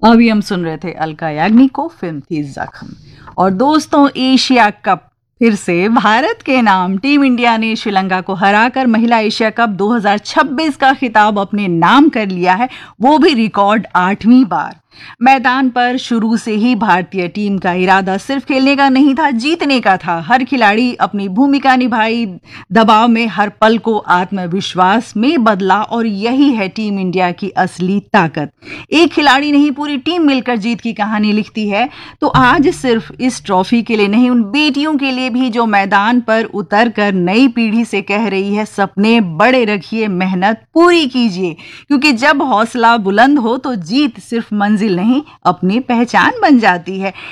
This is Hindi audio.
अभी हम सुन रहे थे अलका याग्निक को, फिल्म थी जख्म। और दोस्तों, एशिया कप फिर से भारत के नाम। टीम इंडिया ने श्रीलंका को हराकर महिला एशिया कप 2026 का खिताब अपने नाम कर लिया है, वो भी रिकॉर्ड 8वीं बार। मैदान पर शुरू से ही भारतीय टीम का इरादा सिर्फ खेलने का नहीं था, जीतने का था। हर खिलाड़ी अपनी भूमिका निभाई, दबाव में हर पल को आत्मविश्वास में बदला, और यही है टीम इंडिया की असली ताकत। एक खिलाड़ी नहीं, पूरी टीम मिलकर जीत की कहानी लिखती है। तो आज सिर्फ इस ट्रॉफी के लिए नहीं, उन बेटियों के लिए भी जो मैदान पर उतर कर नई पीढ़ी से कह रही है, सपने बड़े रखिए, मेहनत पूरी कीजिए। क्योंकि जब हौसला बुलंद हो तो जीत सिर्फ मंजिल नहीं, अपनी पहचान बन जाती है।